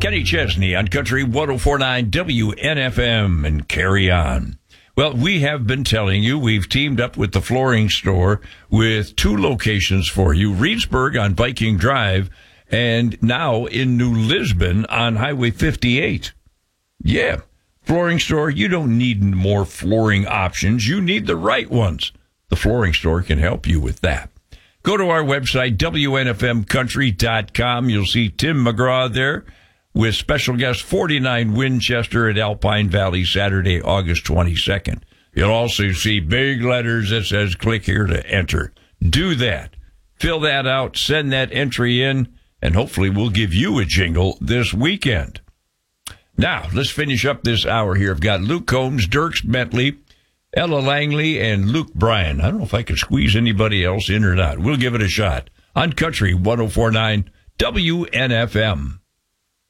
Kenny Chesney on Country 104.9 WNFM, and carry on. Well, we have been telling you we've teamed up with the Flooring Store with 2 locations for you, Reedsburg on Viking Drive and now in New Lisbon on Highway 58. Yeah, Flooring Store, you don't need more flooring options. You need the right ones. The Flooring Store can help you with that. Go to our website, WNFMcountry.com. You'll see Tim McGraw there with special guest 49 Winchester at Alpine Valley, Saturday, August 22nd. You'll also see big letters that says, click here to enter. Do that. Fill that out, send that entry in, and hopefully we'll give you a jingle this weekend. Now, let's finish up this hour here. I've got Luke Combs, Dierks Bentley, Ella Langley, and Luke Bryan. I don't know if I can squeeze anybody else in or not. We'll give it a shot on Country 104.9 WNFM.